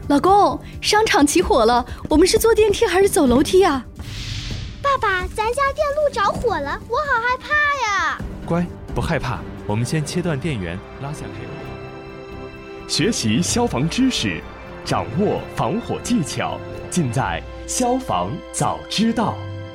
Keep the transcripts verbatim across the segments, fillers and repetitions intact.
老公，商场起火了，我们是坐电梯还是走楼梯啊？ 爸爸，咱家电路着火了，我好害怕呀！ 乖，不害怕，我们先切断电源，拉下 cable。学习消防知识，掌握防火技巧，尽在消防早知道。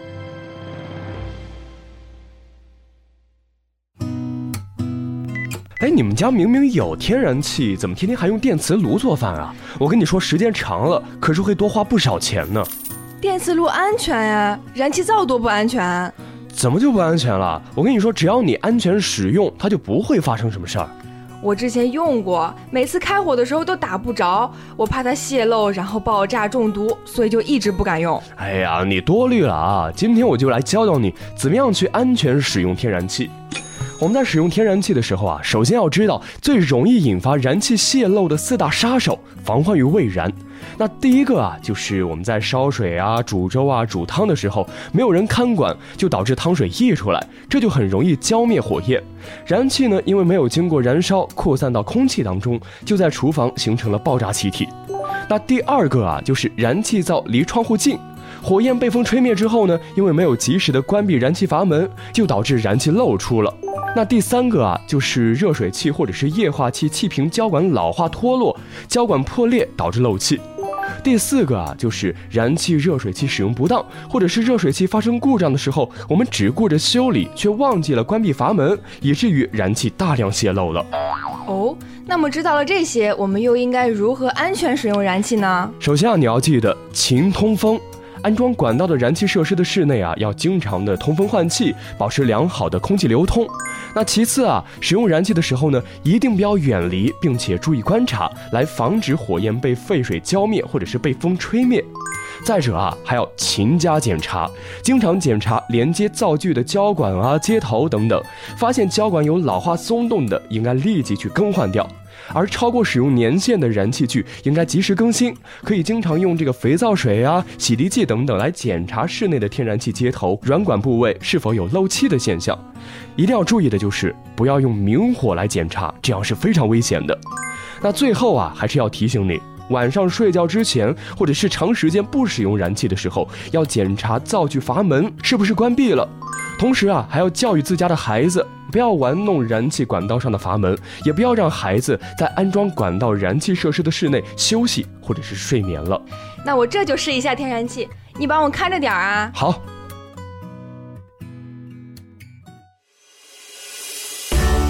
哎，你们家明明有天然气，怎么天天还用电磁炉做饭啊？我跟你说，时间长了可是会多花不少钱呢。 电磁炉安全呀，燃气灶多不安全？ 怎么就不安全了？我跟你说，只要你安全使用，它就不会发生什么事儿。 我之前用过，每次开火的时候都打不着，我怕它泄漏然后爆炸中毒，所以就一直不敢用。 哎呀，你多虑了啊！今天我就来教教你怎么样去安全使用天然气。我们在使用天然气的时候啊，首先要知道最容易引发燃气泄漏的四大杀手，防患于未然。那第一个啊，就是我们在烧水啊、煮粥啊、煮汤的时候，没有人看管，就导致汤水溢出来，这就很容易浇灭火焰。燃气呢，因为没有经过燃烧，扩散到空气当中，就在厨房形成了爆炸气体。那第二个啊，就是燃气灶离窗户近。火焰被风吹灭之后呢，因为没有及时的关闭燃气阀门，就导致燃气漏出了。那第三个啊，就是热水器或者是液化气气瓶胶管老化脱落，胶管破裂导致漏气。第四个啊，就是燃气热水器使用不当，或者是热水器发生故障的时候，我们只顾着修理，却忘记了关闭阀门，以至于燃气大量泄漏了。 哦，那么知道了这些，我们又应该如何安全使用燃气呢？ 首先啊，你要记得勤通风。安装管道的燃气设施的室内啊，要经常的通风换气，保持良好的空气流通。那其次啊，使用燃气的时候呢，一定不要远离，并且注意观察，来防止火焰被沸水浇灭或者是被风吹灭。再者啊，还要勤加检查，经常检查连接灶具的胶管啊、接头等等，发现胶管有老化松动的，应该立即去更换掉。而超过使用年限的燃气具应该及时更新，可以经常用这个肥皂水啊、洗涤剂等等来检查室内的天然气接头、软管部位是否有漏气的现象。一定要注意的就是不要用明火来检查，这样是非常危险的。那最后啊，还是要提醒你，晚上睡觉之前或者是长时间不使用燃气的时候，要检查灶具阀门是不是关闭了。同时啊，还要教育自家的孩子，不要玩弄燃气管道上的阀门，也不要让孩子在安装管道燃气设施的室内休息或者是睡眠了。 那我这就试一下天然气，你帮我看着点啊。 好。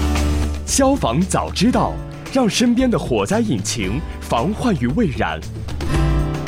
消防早知道，让身边的火灾引擎防患于未然。